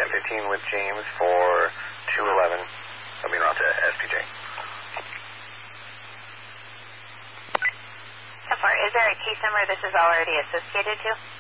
1015 with James for 211. I'll be around to SPJ. So far, is there a case number this is already associated to?